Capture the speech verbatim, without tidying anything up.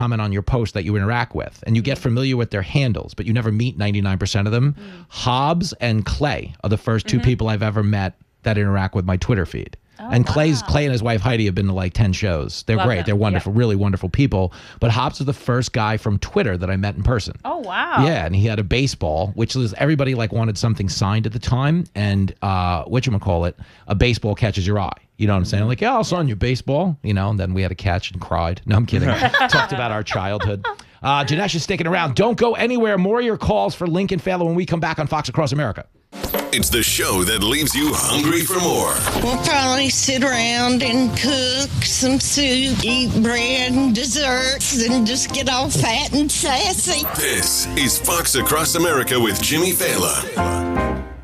comment on your post that you interact with, and you get familiar with their handles, but you never meet ninety-nine percent of them. Mm. Hobbs and Clay are the first two mm-hmm. people I've ever met that interact with my Twitter feed. Oh, and Clay's wow. Clay and his wife Heidi have been to like ten shows. They're Love great. Them. They're wonderful, yep. really wonderful people. But Hobbs was the first guy from Twitter that I met in person. Oh, wow. Yeah, and he had a baseball, which was everybody like wanted something signed at the time. And uh, whatchamacallit, a baseball catches your eye. You know what I'm saying? Like, yeah, I'll sign you baseball. You know, and then we had a catch and cried. No, I'm kidding. Talked about our childhood. Uh, Janesh is sticking around. Don't go anywhere. More of your calls for Lincoln Failer when we come back on Fox Across America. It's the show that leaves you hungry for more. We'll probably sit around and cook some soup, eat bread and desserts, and just get all fat and sassy. This is Fox Across America with Jimmy Fallon.